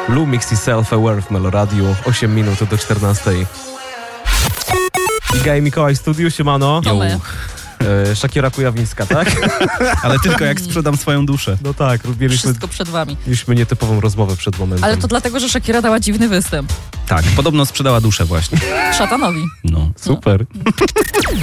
Lumix i Self-Aware w Meloradiu. 8 minut do 14. Iga i Mikołaj w studiu, siemano. Shakira Kujawińska, tak? Ale tylko jak sprzedam swoją duszę. No tak, Wszystko przed wami. mieliśmy nietypową rozmowę przed momentem. Ale to dlatego, że Shakira dała dziwny występ. Tak, podobno sprzedała duszę właśnie. Szatanowi. No. Super.